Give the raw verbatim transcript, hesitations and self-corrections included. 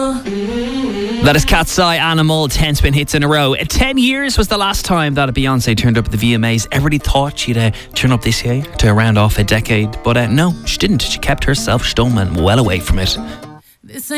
That is Cat's Eye Animal, ten spin hits in a row. Ten years was the last time that a Beyonce turned up at the V M As. Everybody thought she'd uh, turn up this year to round off a decade, but uh, no, she didn't. She kept herself stum and well away from it.